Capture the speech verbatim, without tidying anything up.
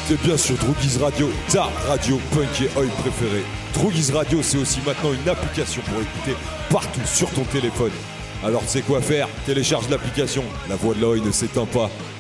T'es bien sur Droogies Radio, ta radio punk et oi préférée. Droogies Radio, c'est aussi maintenant une application pour écouter partout sur ton téléphone. Alors tu sais quoi faire? Télécharge l'application, la voix de l'Oi ne s'éteint pas.